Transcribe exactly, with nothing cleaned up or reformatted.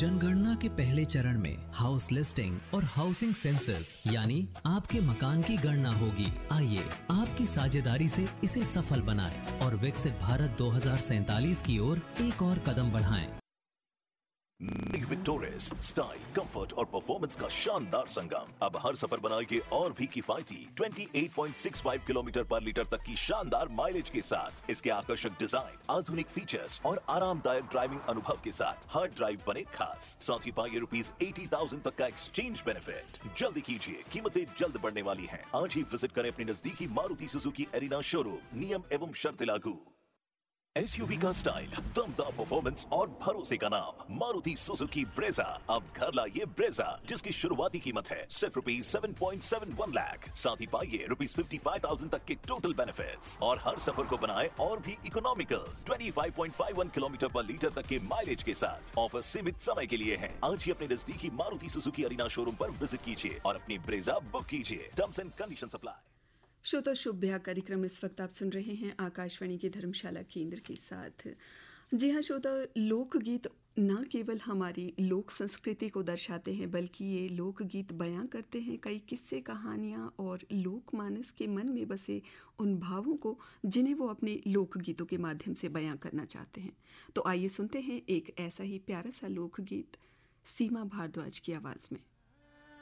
जनगणना के पहले चरण में हाउस लिस्टिंग और हाउसिंग सेंसस यानी आपके मकान की गणना होगी। आइए आपकी साझेदारी से इसे सफल बनाएं और विकसित भारत दो हज़ार सैंतालीस की ओर एक और कदम बढ़ाएं। विक्टोरिस स्टाइल, कंफर्ट और परफॉर्मेंस का शानदार संगम अब हर सफर बनाएगी और भी किफायती। अट्ठाईस पॉइंट छह पाँच किलोमीटर पर लीटर तक की शानदार माइलेज के साथ इसके आकर्षक डिजाइन, आधुनिक फीचर्स और आरामदायक ड्राइविंग अनुभव के साथ हर ड्राइव बने खास। साथ ही पाइए रुपीज अस्सी हज़ार तक का एक्सचेंज बेनिफिट। जल्दी कीजिए, कीमतें जल्द बढ़ने वाली हैं। आज ही विजिट करें अपनी नजदीकी मारुति सुजुकी एरिना शोरूम। नियम एवं शर्त लागू। एसयूवी का स्टाइल, दमदार परफॉर्मेंस और भरोसे का नाम मारुति सुजुकी ब्रेजा। अब घर लाइए ब्रेजा, जिसकी शुरुआती कीमत है सिर्फ रुपीज सात पॉइंट सात एक लाख। साथ ही पाइए रुपीज पचपन हज़ार तक के टोटल बेनिफिट्स और हर सफर को बनाए और भी इकोनॉमिकल। पच्चीस पॉइंट पाँच एक किलोमीटर पर लीटर तक के माइलेज के साथ ऑफर सीमित समय के लिए है। आज ही अपने नजदीकी मारुति सुजुकी एरिना शोरूम पर विजिट कीजिए और अपनी ब्रेजा बुक कीजिए। Terms and condition apply. श्रोता शुभ ब्याह कार्यक्रम इस वक्त आप सुन रहे हैं आकाशवाणी की धर्मशाला केंद्र के साथ। जी हाँ श्रोता, लोकगीत न केवल हमारी लोक संस्कृति को दर्शाते हैं बल्कि ये लोकगीत बयां करते हैं कई किस्से, कहानियाँ और लोकमानस के मन में बसे उन भावों को जिन्हें वो अपने लोकगीतों के माध्यम से बयां करना चाहते हैं। तो आइए सुनते हैं एक ऐसा ही प्यारा सा लोकगीत सीमा भारद्वाज की आवाज़ में।